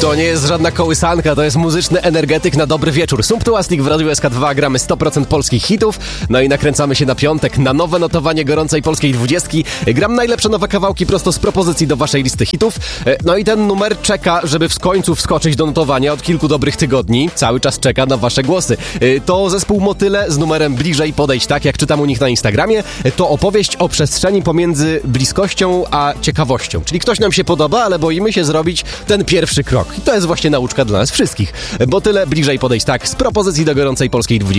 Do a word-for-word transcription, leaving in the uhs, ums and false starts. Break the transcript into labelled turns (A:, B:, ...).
A: To nie jest żadna kołysanka, to jest muzyczny energetyk na dobry wieczór. Sumptuastik w Radiu S K dwa, gramy sto procent polskich hitów, no i nakręcamy się na piątek na nowe notowanie gorącej polskiej dwudziestki. Gram najlepsze nowe kawałki prosto z propozycji do waszej listy hitów. No i ten numer czeka, żeby w końcu wskoczyć do notowania od kilku dobrych tygodni. Cały czas czeka na wasze głosy. To zespół Motyle z numerem Bliżej podejść tak, jak czytam u nich na Instagramie. To opowieść o przestrzeni pomiędzy bliskością a ciekawością. Czyli ktoś nam się podoba, ale boimy się zrobić ten pierwszy krok. I to jest właśnie nauczka dla nas wszystkich. Motyle, Bliżej podejść tak, z propozycji do gorącej polskiej dwudziestki.